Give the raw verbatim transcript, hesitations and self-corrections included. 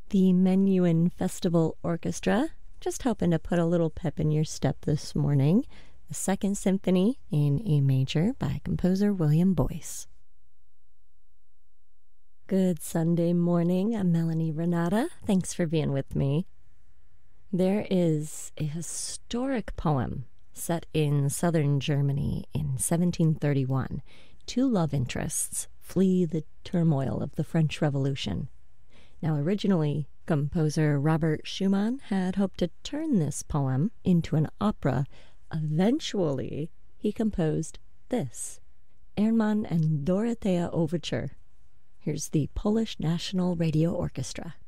The Menuhin Festival Orchestra, just hoping to put a little pep in your step this morning. The Second Symphony in A Major by composer William Boyce. Good Sunday morning. I'm Melanie Renata. Thanks for being with me. There is a historic poem set in southern Germany in seventeen thirty-one. Two love interests flee the turmoil of the French Revolution. Now, originally, composer Robert Schumann had hoped to turn this poem into an opera. Eventually, he composed this, Erdmann and Dorothea Overture. Here's the Polish National Radio Orchestra.